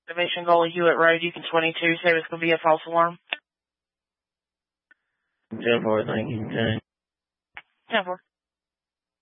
Activation goal of Hewitt Road, Yukon 22, say it's going to be a false alarm. 10-4, thank you. 10-4.